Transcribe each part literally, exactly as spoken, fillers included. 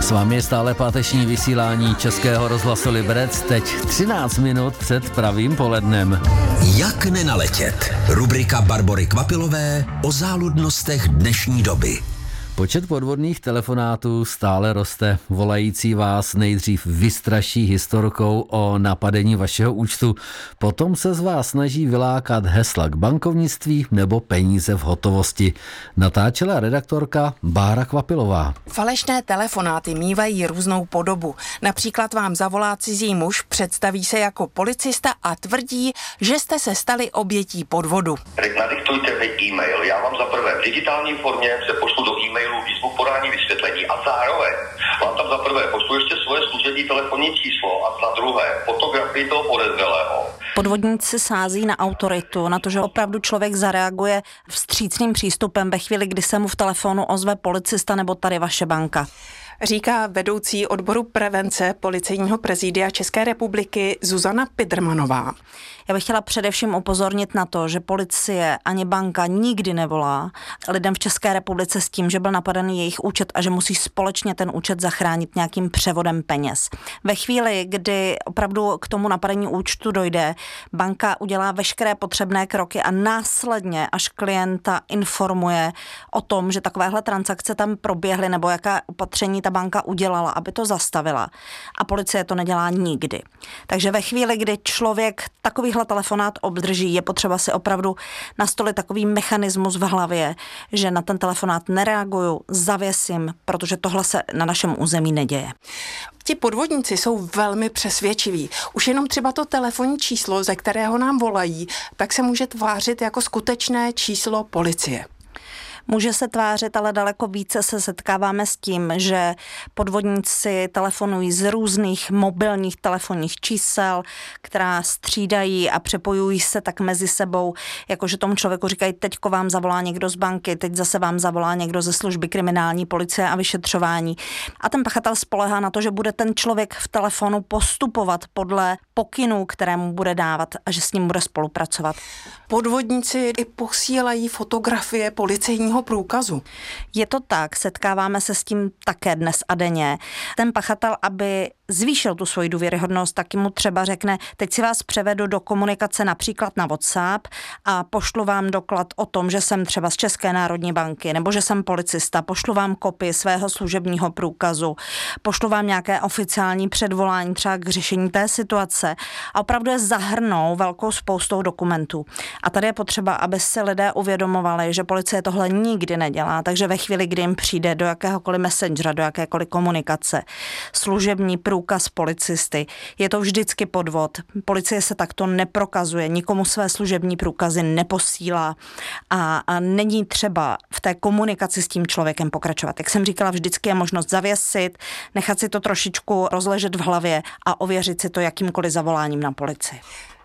S vámi je stále páteční vysílání Českého rozhlasu Liberec, teď třináct minut před pravým polednem. Jak nenaletět? Rubrika Barbory Kvapilové o záludnostech dnešní doby. Počet podvodných telefonátů stále roste. Volající vás nejdřív vystraší historkou o napadení vašeho účtu, potom se z vás snaží vylákat hesla k bankovnictví nebo peníze v hotovosti. Natáčela redaktorka Bára Kvapilová. Falešné telefonáty mívají různou podobu. Například vám zavolá cizí muž, představí se jako policista a tvrdí, že jste se stali obětí podvodu. Nadiktujte mi e-mail. Já vám za prvé v digitální formě se pošlu do e-mailu výzvu podání vysvětlení a zároveň vám tam za prvé pošlu ještě svoje služební telefonní číslo a za druhé fotografii toho podezřelého. Podvodníci sází na autoritu, na to, že opravdu člověk zareaguje vstřícným přístupem ve chvíli, kdy se mu v telefonu ozve policista nebo tady vaše banka. Říká vedoucí odboru prevence Policejního prezidia České republiky Zuzana Pidrmanová. Já bych chtěla především upozornit na to, že policie ani banka nikdy nevolá lidem v České republice s tím, že byl napadený jejich účet a že musí společně ten účet zachránit nějakým převodem peněz. Ve chvíli, kdy opravdu k tomu napadení účtu dojde, banka udělá veškeré potřebné kroky a následně, až klienta informuje o tom, že takovéhle transakce tam proběhly nebo jaká opatření ta banka udělala, aby to zastavila. A policie to nedělá nikdy. Takže ve chvíli, kdy člověk takovýhle telefonát obdrží, je potřeba si opravdu nastolit takový mechanismus v hlavě, že na ten telefonát nereaguju, zavěsím, protože tohle se na našem území neděje. Ti podvodníci jsou velmi přesvědčiví. Už jenom třeba to telefonní číslo, ze kterého nám volají, tak se může tvářit jako skutečné číslo policie. Může se tvářit, ale daleko více se setkáváme s tím, že podvodníci telefonují z různých mobilních telefonních čísel, která střídají a přepojují se tak mezi sebou, jakože tomu člověku říkají, teďko vám zavolá někdo z banky, teď zase vám zavolá někdo ze služby kriminální policie a vyšetřování. A ten pachatel spolehá na to, že bude ten člověk v telefonu postupovat podle pokynů, které mu bude dávat a že s ním bude spolupracovat. Podvodníci i posílají fotografie policejního průkazu. Je to tak, setkáváme se s tím také dnes a denně. Ten pachatel, aby zvýšil tu svoji důvěryhodnost, taky mu třeba řekne, teď si vás převedu do komunikace například na WhatsApp a pošlu vám doklad o tom, že jsem třeba z České národní banky nebo že jsem policista, pošlu vám kopii svého služebního průkazu, pošlu vám nějaké oficiální předvolání třeba k řešení té situace a opravdu je zahrnou velkou spoustou dokumentů. A tady je potřeba, aby si lidé uvědomovali, že policie tohle nikdy nedělá, takže ve chvíli, kdy jim přijde do jakéhokoliv messengera, do jakékoliv komunikace, služební průkaz policisty, je to vždycky podvod. Policie se takto neprokazuje, nikomu své služební průkazy neposílá a, a není třeba v té komunikaci s tím člověkem pokračovat. Jak jsem říkala, vždycky je možnost zavěsit, nechat si to trošičku rozležet v hlavě a ověřit si to jakýmkoliv zavoláním na policii.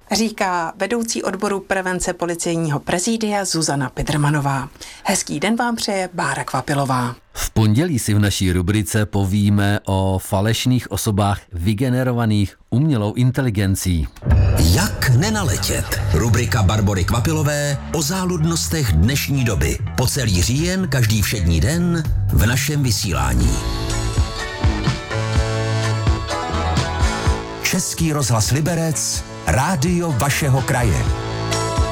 Říká vedoucí odboru prevence Policejního prezidia Zuzana Pidrmanová. Hezký den vám přeje Bára Kvapilová. V pondělí si v naší rubrice povíme o falešných osobách vygenerovaných umělou inteligencí. Jak nenaletět? Rubrika Barbory Kvapilové o záludnostech dnešní doby. Po celý říjen, každý všední den v našem vysílání. Český rozhlas Liberec, rádio vašeho kraje.